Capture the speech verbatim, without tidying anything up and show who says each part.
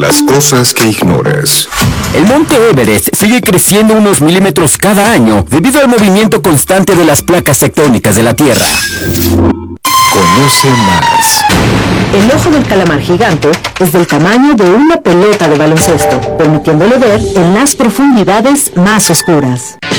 Speaker 1: Las cosas que ignoras.
Speaker 2: El monte Everest sigue creciendo unos milímetros cada año debido al movimiento constante de las placas tectónicas de la Tierra.
Speaker 1: Conoce más.
Speaker 3: El ojo del calamar gigante es del tamaño de una pelota de baloncesto, permitiéndole ver en las profundidades más oscuras.